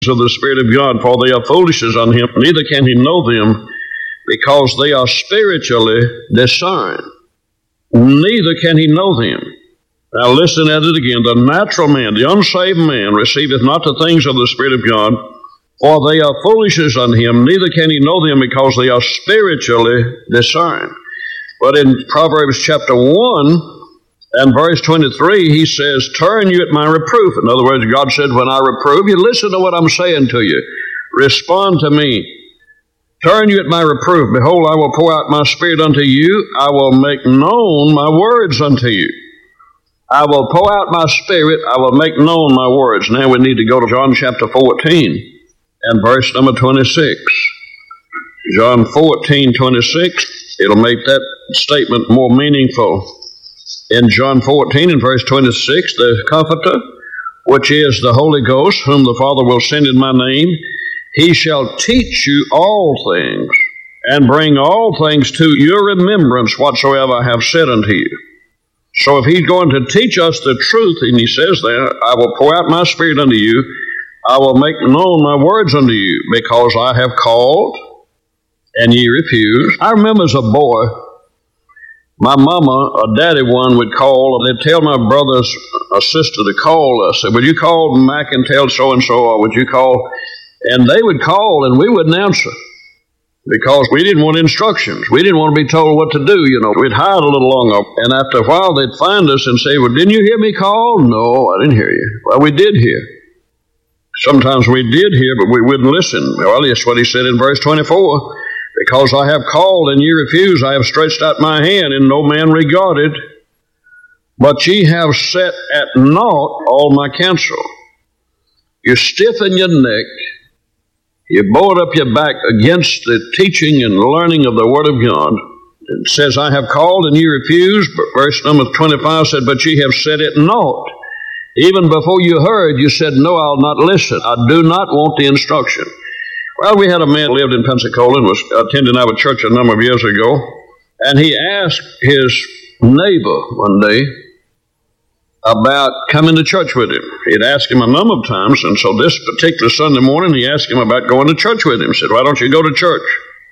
of the Spirit of God, for they are foolishness unto him, neither can he know them, because they are spiritually discerned. Neither can he know them. Now listen at it again. The natural man, the unsaved man, receiveth not the things of the Spirit of God, for they are foolishness unto him, neither can he know them, because they are spiritually discerned. But in Proverbs chapter 1 and verse 23, he says, turn you at my reproof. In other words, God said, when I reprove you, listen to what I'm saying to you. Respond to me. Turn you at my reproof. Behold, I will pour out my Spirit unto you. I will make known my words unto you. I will pour out my Spirit. I will make known my words. Now we need to go to John chapter 14 and verse number 26. John 14:26. It'll make that statement more meaningful. In John 14 and verse 26, the Comforter, which is the Holy Ghost, whom the Father will send in my name, he shall teach you all things, and bring all things to your remembrance whatsoever I have said unto you. So if he's going to teach us the truth, and he says there, I will pour out my Spirit unto you, I will make known my words unto you, because I have called, and ye refuse. I remember as a boy, my mama or daddy one would call, and they'd tell my brothers or sister to call us. Say, would you call Mac and tell so-and-so, or would you call? And they would call, and we wouldn't answer, because we didn't want instructions. We didn't want to be told what to do, We'd hide a little longer. And after a while, they'd find us and say, well, didn't you hear me call? No, I didn't hear you. Well, we did hear. Sometimes we did hear, but we wouldn't listen. Well, that's what he said in verse 24. Because I have called, and ye refuse, I have stretched out my hand, and no man regarded. But ye have set at naught all my counsel. You stiffen your neck. You bow up your back against the teaching and learning of the Word of God. It says, I have called, and ye refuse. But verse number 25 said, but ye have set at naught. Even before you heard, you said, no, I'll not listen. I do not want the instruction. Well, we had a man who lived in Pensacola and was attending our church a number of years ago, and he asked his neighbor one day about coming to church with him. He'd asked him a number of times, and so this particular Sunday morning, he asked him about going to church with him. He said, why don't you go to church?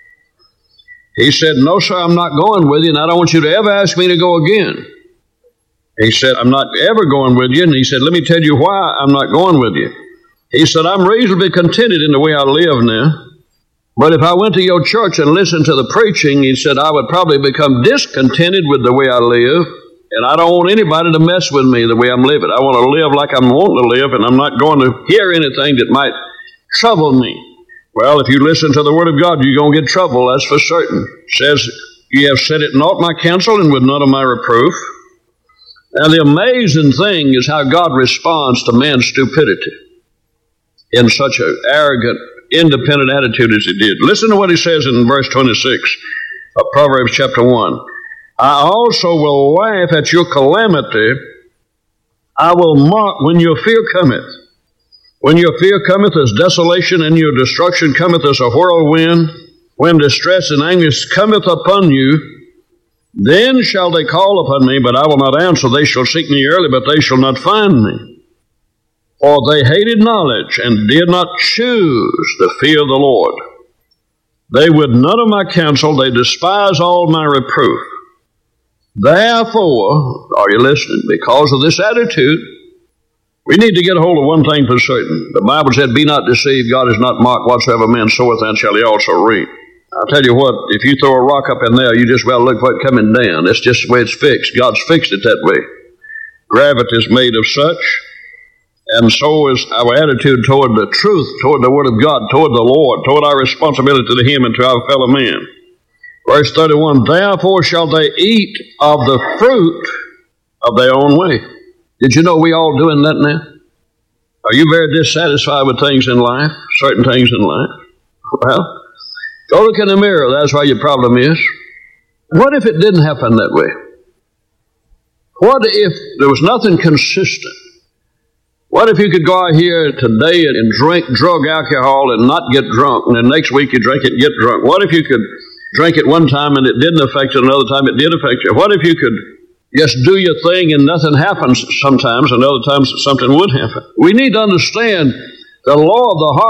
He said, no, sir, I'm not going with you, and I don't want you to ever ask me to go again. He said, I'm not ever going with you, and he said, let me tell you why I'm not going with you. He said, I'm reasonably contented in the way I live now, but if I went to your church and listened to the preaching, he said, I would probably become discontented with the way I live, and I don't want anybody to mess with me the way I'm living. I want to live like I'm wanting to live, and I'm not going to hear anything that might trouble me. Well, if you listen to the Word of God, you're going to get trouble, that's for certain. It says, ye have set at naught my counsel, and with none of my reproof. Now, the amazing thing is how God responds to man's stupidity in such an arrogant, independent attitude as he did. Listen to what he says in verse 26 of Proverbs chapter 1. I also will laugh at your calamity. I will mock when your fear cometh. When your fear cometh as desolation, and your destruction cometh as a whirlwind, when distress and anguish cometh upon you, then shall they call upon me, but I will not answer. They shall seek me early, but they shall not find me. For they hated knowledge, and did not choose the fear of the Lord. They would none of my counsel, they despise all my reproof. Therefore, are you listening? Because of this attitude, we need to get a hold of one thing for certain. The Bible said, be not deceived, God is not mocked. Whatsoever man soweth, that shall he also reap. I'll tell you what, if you throw a rock up in there, you just well look for it coming down. That's just the way it's fixed. God's fixed it that way. Gravity is made of such. And so is our attitude toward the truth, toward the Word of God, toward the Lord, toward our responsibility to Him and to our fellow men. Verse 31, therefore shall they eat of the fruit of their own way. Did you know we all doing that now? Are you very dissatisfied with things in life, certain things in life? Well, go look in the mirror. That's where your problem is. What if it didn't happen that way? What if there was nothing consistent? What if you could go out here today and drink drug alcohol and not get drunk, and then next week you drink it and get drunk? What if you could drink it one time and it didn't affect you, another time it did affect you? What if you could just do your thing and nothing happens sometimes, and other times something would happen? We need to understand The law of the heart